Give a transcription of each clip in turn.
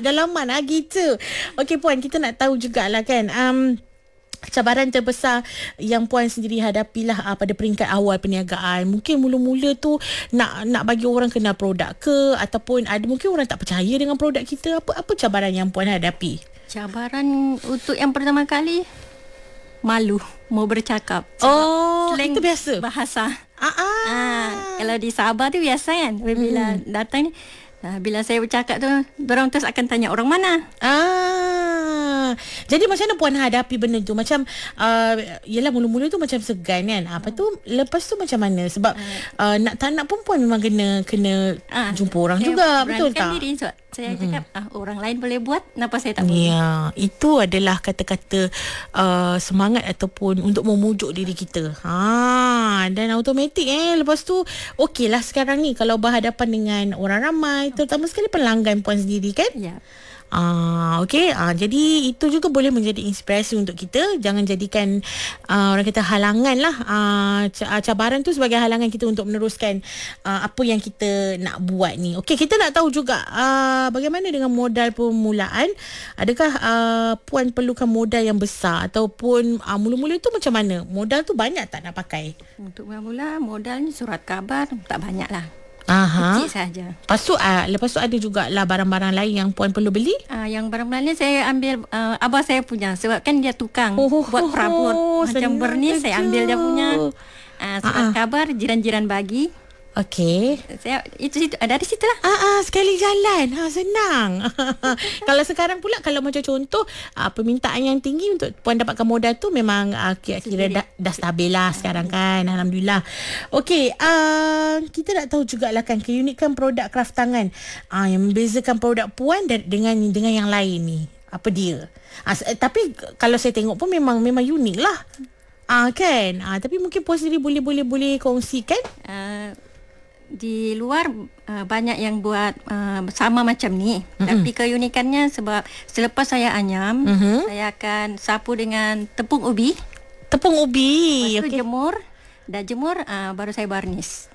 dalaman gitu. Okey Puan, kita nak tahu jugalah kan, cabaran terbesar yang Puan sendiri hadapilah pada peringkat awal perniagaan. Mungkin mula-mula tu nak bagi orang kenal produk ke, ataupun ada mungkin orang tak percaya dengan produk kita. Apa cabaran yang Puan hadapi? Cabaran untuk yang pertama kali, malu mau bercakap. Itu biasa. Bahasa. Kalau di Sabah tu biasa kan. Bila datang ni, bila saya bercakap tu, dorang terus akan tanya orang mana. Jadi macam mana Puan hadapi benda tu? Macam yelah mula-mula tu macam segan kan. Apa tu lepas tu macam mana? Sebab nak tak nak pun Puan memang kena jumpa orang juga, betul tak? Diri, so, saya cakap orang lain boleh buat, kenapa saya tak boleh? Ya, itu adalah kata-kata semangat ataupun untuk memujuk diri kita. Dan automatik lepas tu okeylah sekarang ni kalau berhadapan dengan orang ramai, terutama sekali pelanggan Puan sendiri kan? Ya. Okey. Jadi itu juga boleh menjadi inspirasi untuk kita. Jangan jadikan orang kata halangan lah. Cabaran tu sebagai halangan kita untuk meneruskan apa yang kita nak buat ni. Okey, kita nak tahu juga bagaimana dengan modal permulaan. Adakah Puan perlukan modal yang besar, ataupun mula-mula tu macam mana? Modal tu banyak tak nak pakai? Untuk mula-mula modal ni surat khabar tak banyak lah. Kecil saja. Lepas tu ada jugalah barang-barang lain yang Puan perlu beli? Yang barang-barang ni saya ambil abah saya punya, sebab kan dia tukang buat perabot. Macam bernis saya ambil dia punya. Surat khabar jiran-jiran bagi. Okey. Saya itu dari situ lah. Sekali jalan. Senang. Kalau sekarang pula, kalau macam contoh permintaan yang tinggi untuk Puan dapatkan modal tu memang kira-kira dah stabil lah sekarang kan. Alhamdulillah. Okey, kita nak tahu jugalah kan keunikan produk kraft tangan yang membezakan produk Puan dengan yang lain ni. Apa dia? Tapi kalau saya tengok pun memang unik lah. Kan? Tapi mungkin Puan sendiri boleh kongsikan? Di luar banyak yang buat sama macam ni. Tapi keunikannya sebab selepas saya anyam, saya akan sapu dengan tepung ubi. Lepas tu jemur. Dah jemur, baru saya barnis.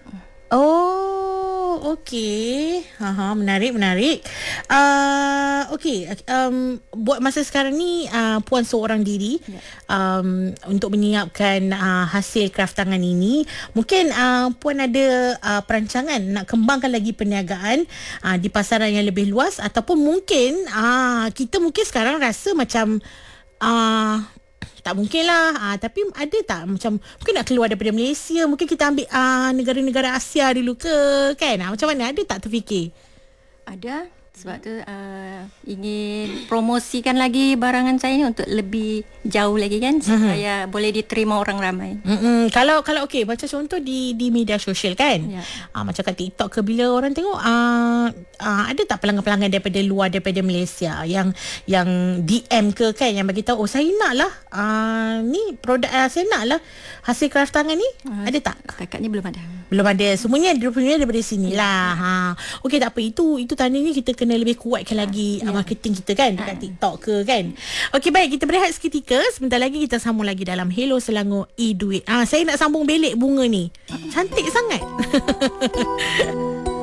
Okey. Menarik. Okey. Buat masa sekarang ni Puan seorang diri untuk menyiapkan hasil kraft tangan ini. Mungkin Puan ada perancangan nak kembangkan lagi perniagaan di pasaran yang lebih luas, ataupun mungkin kita mungkin sekarang rasa macam tak mungkin lah. Tapi ada tak macam mungkin nak keluar daripada Malaysia, mungkin kita ambil negara-negara Asia dulu ke kan? Macam mana, ada tak terfikir? Ada. Sebab tu ingin promosikan lagi barangan saya ni untuk lebih jauh lagi kan, supaya boleh diterima orang ramai. Kalau okey, macam contoh di media sosial kan, macam kat TikTok ke, bila orang tengok ada tak pelanggan-pelanggan daripada luar, daripada Malaysia yang DM ke kan, yang bagi tahu saya nak lah ni produk, saya nak lah hasil kraft tangan ni. Ada tak? Setakat ni belum ada. Semuanya daripada sini lah. Okey, tak apa, itu tandanya kita kena lebih kuatkan lagi marketing kita kan, dekat TikTok ke kan. Okey, baik, kita berehat seketika. Sebentar lagi kita sambung lagi dalam Hello Selangor e-Duit. Saya nak sambung belik bunga ni. Cantik sangat.